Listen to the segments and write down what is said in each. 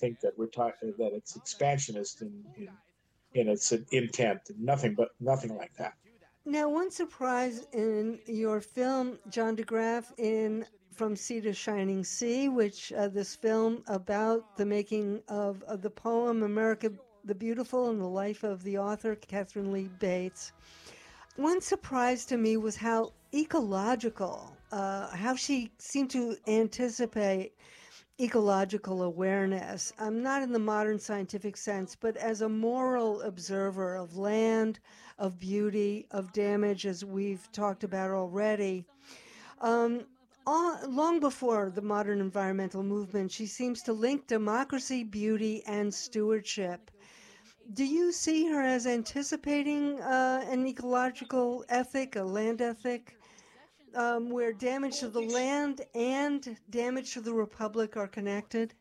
think that we're talking that it's expansionist in its intent, and nothing like that. Now, one surprise in your film, John DeGraff, in From Sea to Shining Sea, which this film about the making of the poem America the Beautiful and the life of the author, Catherine Lee Bates. One surprise to me was how ecological, how she seemed to anticipate ecological awareness. I'm not in the modern scientific sense, but as a moral observer of land, of beauty, of damage, as we've talked about already. Long before the modern environmental movement, she seems to link democracy, beauty, and stewardship. Do you see her as anticipating an ecological ethic, a land ethic, where damage to the land and damage to the republic are connected?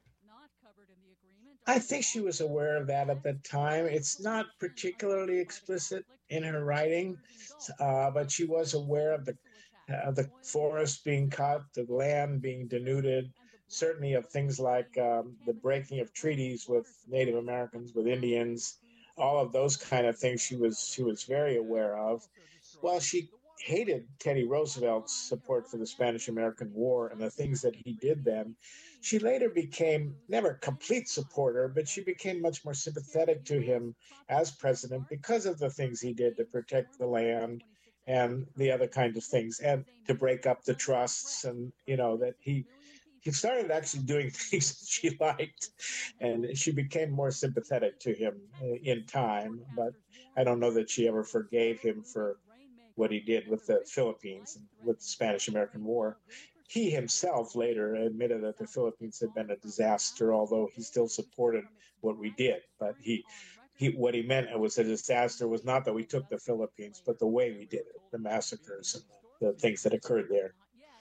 I think she was aware of that at the time. It's not particularly explicit in her writing, but she was aware of the forest being cut, the land being denuded, certainly of things like the breaking of treaties with Native Americans, with Indians, all of those kind of things. She was very aware of. Well, she hated Teddy Roosevelt's support for the Spanish American War and the things that he did then. She later became never a complete supporter, but she became much more sympathetic to him as president because of the things he did to protect the land and the other kinds of things, and to break up the trusts, and that he started actually doing things that she liked, and she became more sympathetic to him in time. But I don't know that she ever forgave him for what he did with the Philippines and with the Spanish American War. He himself later admitted that the Philippines had been a disaster, although he still supported what we did. But what he meant it was a disaster was not that we took the Philippines, but the way we did it, the massacres and the things that occurred there.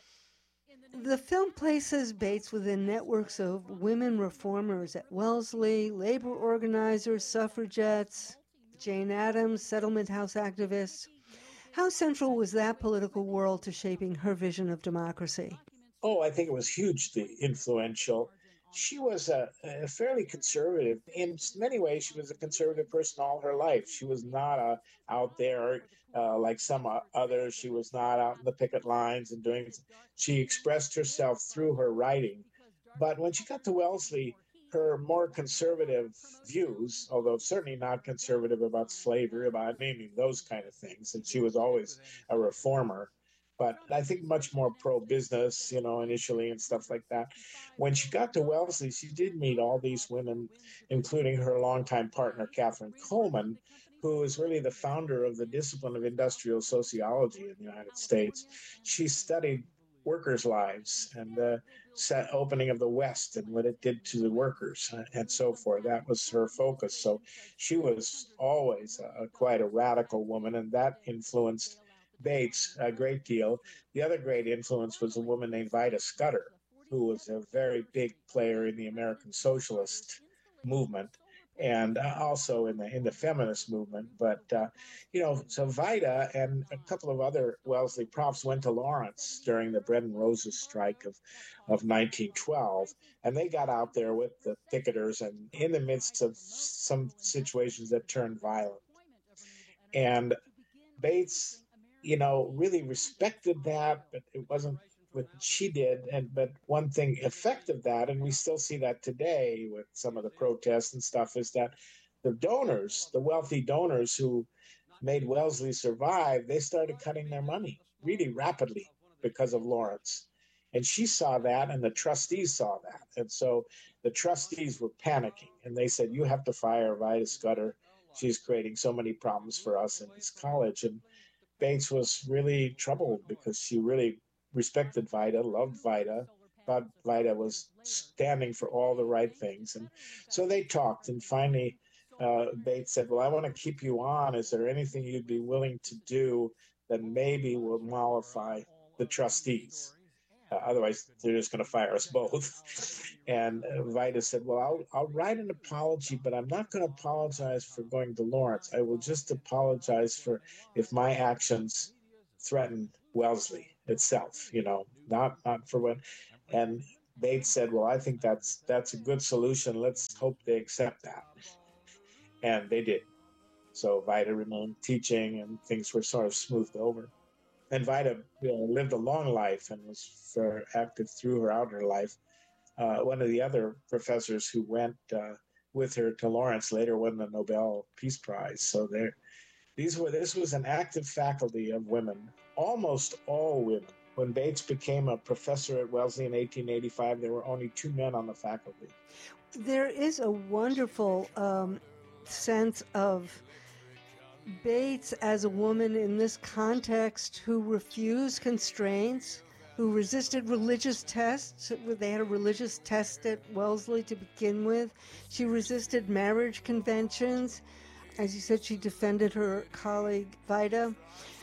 The film places Bates within networks of women reformers at Wellesley, labor organizers, suffragettes, Jane Addams, settlement house activists. How central was that political world to shaping her vision of democracy? Oh, I think it was hugely influential. She was a fairly conservative. In many ways, she was a conservative person all her life. She was not out there like some others. She was not out in the picket lines and doing. She expressed herself through her writing. But when she got to Wellesley, her more conservative views, although certainly not conservative about slavery, about naming those kind of things, and she was always a reformer, but I think much more pro business, initially and stuff like that. When she got to Wellesley, she did meet all these women, including her longtime partner, Catherine Coleman, who is really the founder of the discipline of industrial sociology in the United States. She studied workers' lives and the opening of the West and what it did to the workers and so forth. That was her focus. So she was always quite a radical woman, and that influenced Bates a great deal. The other great influence was a woman named Vida Scudder, who was a very big player in the American socialist movement and also in the feminist movement. But so Vida and a couple of other Wellesley profs went to Lawrence during the Bread and Roses strike of 1912, and they got out there with the picketers and in the midst of some situations that turned violent. And Bates, really respected that, but it wasn't what she did. But one thing effect of that, and we still see that today with some of the protests and stuff, is that the donors, the wealthy donors who made Wellesley survive, they started cutting their money really rapidly because of Lawrence. And she saw that, and the trustees saw that. And so the trustees were panicking, and they said, "You have to fire Vida Scudder. She's creating so many problems for us in this college." And Bates was really troubled because she really respected Vida, loved Vida, thought Vida was standing for all the right things. And so they talked, and finally Bates said, "Well, I want to keep you on. Is there anything you'd be willing to do that maybe will mollify the trustees? Otherwise, they're just going to fire us both." And Vida said, "Well, I'll write an apology, but I'm not going to apologize for going to Lawrence. I will just apologize for if my actions threaten Wellesley itself, not for what." And Bates said, "Well, I think that's a good solution. Let's hope they accept that," and they did. So Vida remained teaching, and things were sort of smoothed over. And Vida, lived a long life and was very active throughout her life. One of the other professors who went with her to Lawrence later won the Nobel Peace Prize. So this was an active faculty of women, almost all women. When Bates became a professor at Wellesley in 1885, there were only 2 men on the faculty. There is a wonderful sense of Bates as a woman in this context who refused constraints, who resisted religious tests. They had a religious test at Wellesley to begin with. She resisted marriage conventions. As you said, she defended her colleague Vida.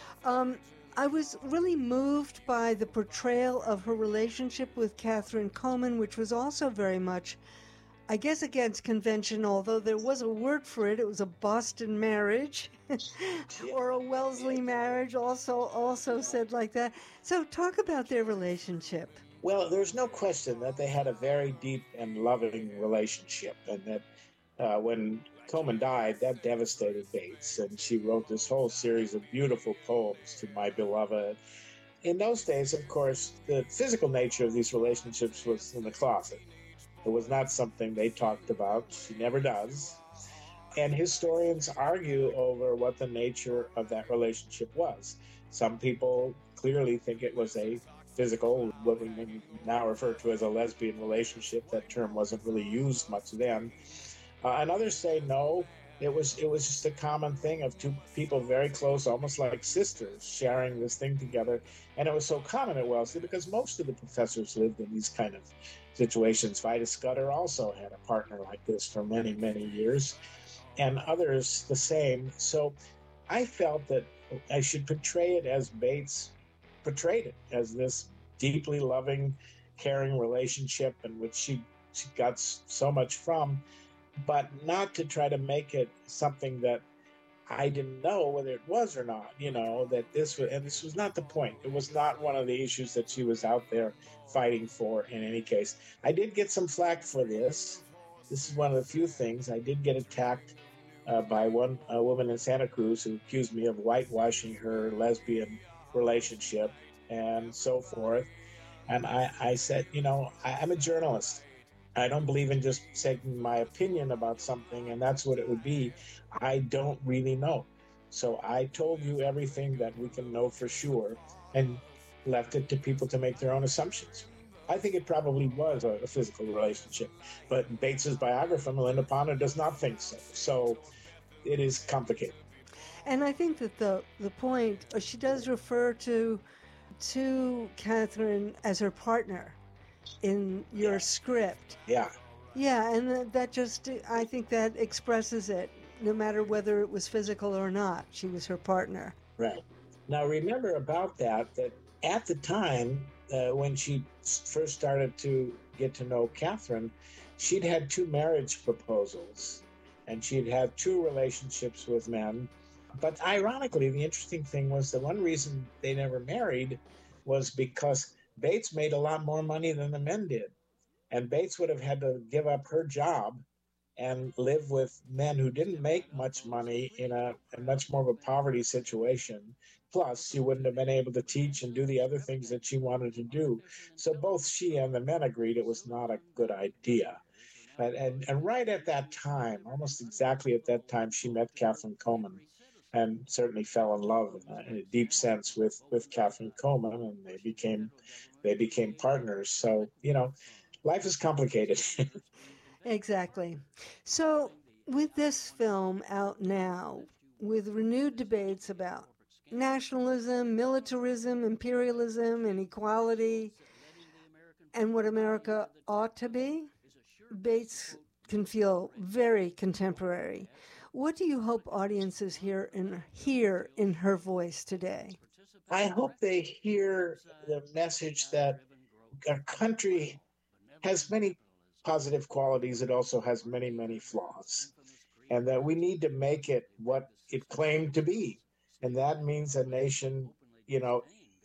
I was really moved by the portrayal of her relationship with Catherine Coleman, which was also very much, I guess, against convention, although there was a word for it. It was a Boston marriage or a Wellesley marriage, also said like that. So talk about their relationship. Well, there's no question that they had a very deep and loving relationship, and that when Coleman died, that devastated Bates, and she wrote this whole series of beautiful poems to My Beloved. In those days, of course, the physical nature of these relationships was in the closet. It was not something they talked about. She never does. And historians argue over what the nature of that relationship was. Some people clearly think it was a physical, what we now refer to as a lesbian relationship. That term wasn't really used much then. And others say no, it was just a common thing of two people very close, almost like sisters, sharing this thing together. And it was so common at Wellesley because most of the professors lived in these kind of situations. Vida Scudder also had a partner like this for many, many years, and others the same. So I felt that I should portray it as Bates portrayed it, as this deeply loving, caring relationship in which she got so much from, but not to try to make it something that I didn't know whether it was or not, that this was not the point. It was not one of the issues that she was out there fighting for in any case. I did get some flack for this. This is one of the few things. I did get attacked by a woman in Santa Cruz who accused me of whitewashing her lesbian relationship and so forth. And I said, I'm a journalist. I don't believe in just saying my opinion about something, and that's what it would be. I don't really know. So I told you everything that we can know for sure and left it to people to make their own assumptions. I think it probably was a physical relationship, but Bates's biographer, Melinda Ponder, does not think so. So it is complicated. And I think that the point, she does refer to Catherine as her partner in your script. Yeah. Yeah, and that just, I think that expresses it, no matter whether it was physical or not. She was her partner. Right. Now, remember about that at the time, when she first started to get to know Catherine, she'd had 2 marriage proposals, and she'd had 2 relationships with men. But ironically, the interesting thing was the one reason they never married was because Bates made a lot more money than the men did. And Bates would have had to give up her job and live with men who didn't make much money in a much more of a poverty situation. Plus, she wouldn't have been able to teach and do the other things that she wanted to do. So both she and the men agreed it was not a good idea. And right at that time, almost exactly at that time, she met Catherine Coleman and certainly fell in love in a deep sense with Catherine Coleman, and they became partners. So, life is complicated. Exactly. So, with this film out now, with renewed debates about nationalism, militarism, imperialism, inequality, and what America ought to be, Bates can feel very contemporary. What do you hope audiences hear in her voice today? I hope they hear the message that our country has many positive qualities. It also has many, many flaws, and that we need to make it what it claimed to be. And that means a nation,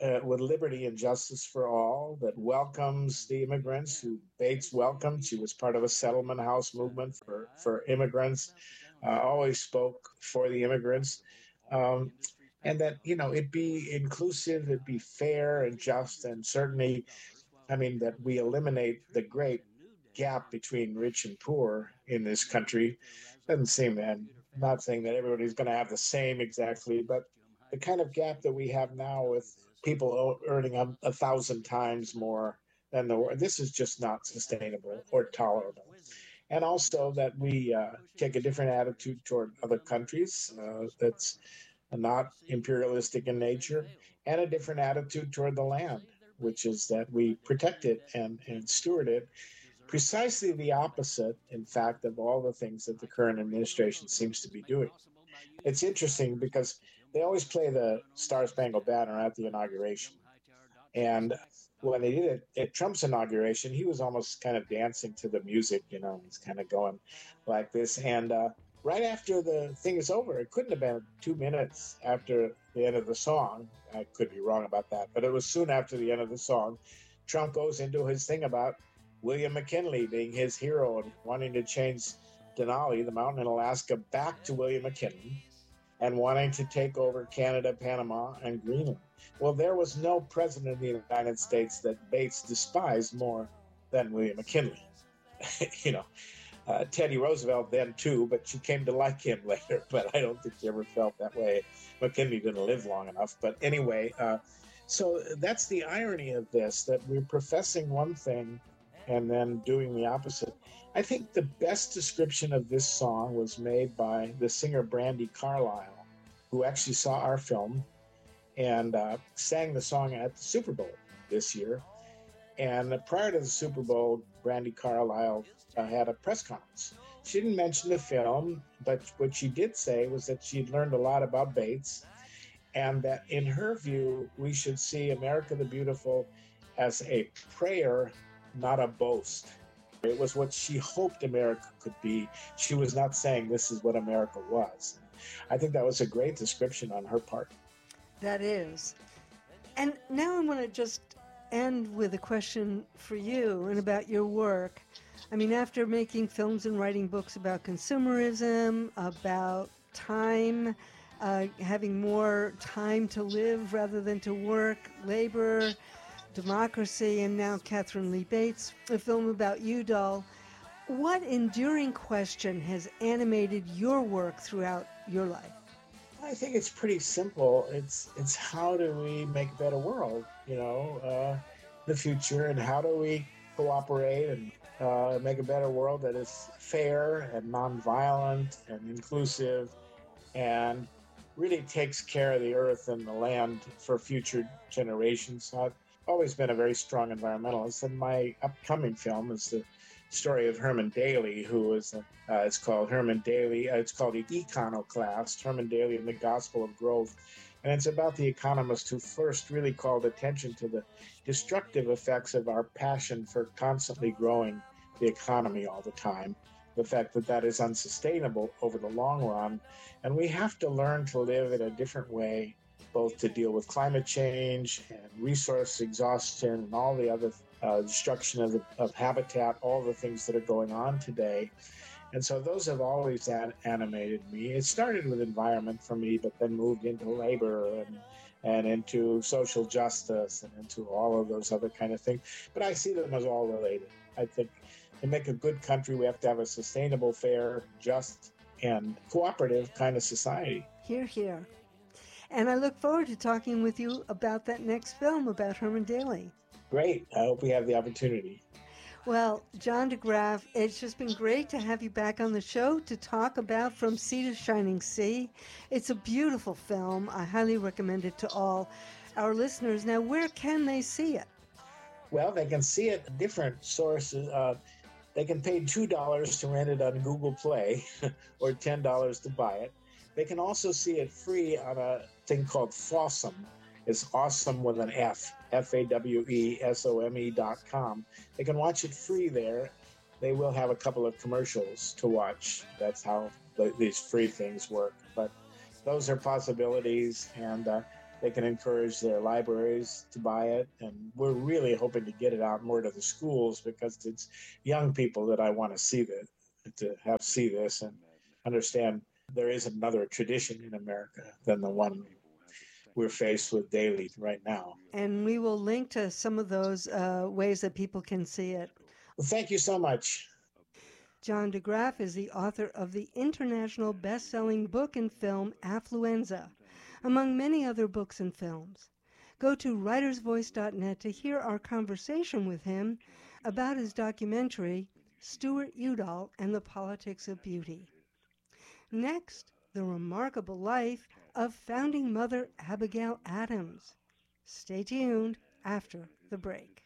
with liberty and justice for all, that welcomes the immigrants who Bates welcomed. She was part of a settlement house movement for immigrants, always spoke for the immigrants. Um, and that, it be inclusive, it be fair and just, and certainly, I mean, that we eliminate the great gap between rich and poor in this country. Doesn't seem, and not saying that everybody's going to have the same exactly, but the kind of gap that we have now with people earning 1,000 times more than this is just not sustainable or tolerable. And also that we take a different attitude toward other countries that's not imperialistic in nature, and a different attitude toward the land, which is that we protect it and steward it, precisely the opposite, in fact, of all the things that the current administration seems to be doing. It's interesting because they always play the Star Spangled Banner at the inauguration. And when they did it at Trump's inauguration, he was almost kind of dancing to the music, he's kind of going like this. And right after the thing is over, it couldn't have been 2 minutes after the end of the song. I could be wrong about that, but it was soon after the end of the song. Trump goes into his thing about William McKinley being his hero and wanting to change Denali, the mountain in Alaska, back to William McKinley, and wanting to take over Canada, Panama, and Greenland. Well, there was no president of the United States that Bates despised more than William McKinley. Teddy Roosevelt then too, but she came to like him later. But I don't think she ever felt that way. McKinley didn't live long enough. But anyway, so that's the irony of this, that we're professing one thing and then doing the opposite. I think the best description of this song was made by the singer Brandi Carlile, who actually saw our film and sang the song at the Super Bowl this year. And prior to the Super Bowl, Brandi Carlile had a press conference. She didn't mention the film, but what she did say was that she'd learned a lot about Bates, and that in her view, we should see America the Beautiful as a prayer, not a boast. It was what she hoped America could be. She was not saying this is what America was. I think that was a great description on her part. That is. And now I want to just end with a question for you and about your work. I mean, after making films and writing books about consumerism, about time, having more time to live rather than to work, labor, democracy, and now Katharine Lee Bates, a film about Udall, what enduring question has animated your work throughout your life? I think it's pretty simple. It's how do we make a better world, the future, and how do we cooperate and make a better world that is fair and nonviolent and inclusive and really takes care of the earth and the land for future generations. I've always been a very strong environmentalist, and my upcoming film is the story of Herman Daly, who is it's called Herman Daly. It's called Econoclast, Herman Daly and the Gospel of Growth. And it's about the economist who first really called attention to the destructive effects of our passion for constantly growing the economy all the time, the fact that that is unsustainable over the long run. And we have to learn to live in a different way, both to deal with climate change and resource exhaustion and all the other destruction of habitat, all the things that are going on today. And so those have always animated me. It started with environment for me, but then moved into labor and into social justice and into all of those other kind of things. But I see them as all related. I think to make a good country, we have to have a sustainable, fair, just, and cooperative kind of society. Hear, hear. And I look forward to talking with you about that next film about Herman Daly. Great. I hope we have the opportunity. Well, John DeGraff, it's just been great to have you back on the show to talk about From Sea to Shining Sea. It's a beautiful film. I highly recommend it to all our listeners. Now, where can they see it? Well, they can see it at different sources. They can pay $2 to rent it on Google Play or $10 to buy it. They can also see it free on a thing called Fawsome. It's awesome with an F, FAWESOME.com. They can watch it free there. They will have a couple of commercials to watch. That's how these free things work. But those are possibilities. And they can encourage their libraries to buy it. And we're really hoping to get it out more to the schools because it's young people that I want to see this and understand there is another tradition in America than the one we're faced with daily right now. And we will link to some of those ways that people can see it. Well, thank you so much. John DeGraff is the author of the international best-selling book and film Affluenza, among many other books and films. Go to writersvoice.net to hear our conversation with him about his documentary, Stuart Udall and the Politics of Beauty. Next, the remarkable life of founding mother Abigail Adams. Stay tuned after the break.